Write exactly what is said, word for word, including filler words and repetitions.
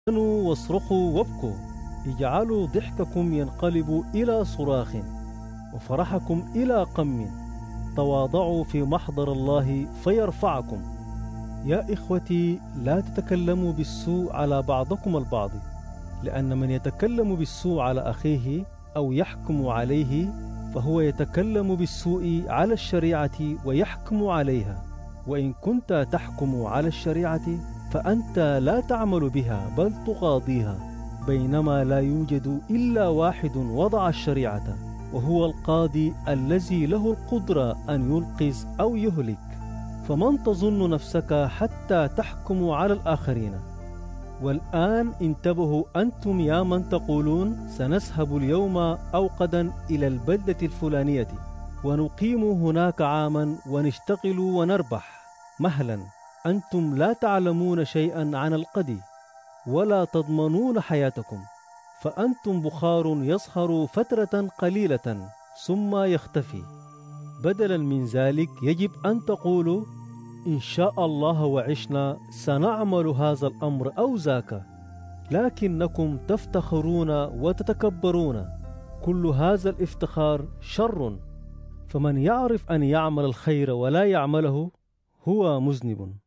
تغنوا واصرخوا وابكوا، اجعلوا ضحككم ينقلب إلى صراخ وفرحكم إلى قم. تواضعوا في محضر الله فيرفعكم. يا إخوتي، لا تتكلموا بالسوء على بعضكم البعض، لأن من يتكلم بالسوء على أخيه أو يحكم عليه فهو يتكلم بالسوء على الشريعة ويحكم عليها. وإن كنت تحكم على الشريعة فأنت لا تعمل بها بل تقاضيها، بينما لا يوجد إلا واحد وضع الشريعة، وهو القاضي الذي له القدرة أن ينقذ أو يهلك. فمن تظن نفسك حتى تحكم على الآخرين؟ والآن انتبهوا أنتم يا من تقولون سنذهب اليوم أو غدا إلى البلدة الفلانية ونقيم هناك عاما ونشتغل ونربح. مهلا، أنتم لا تعلمون شيئا عن الغد ولا تضمنون حياتكم، فأنتم بخار يصهر فترة قليلة ثم يختفي. بدلا من ذلك يجب أن تقولوا إن شاء الله وعشنا سنعمل هذا الأمر أو ذاك، لكنكم تفتخرون وتتكبرون. كل هذا الافتخار شر، فمن يعرف أن يعمل الخير ولا يعمله هو مذنب.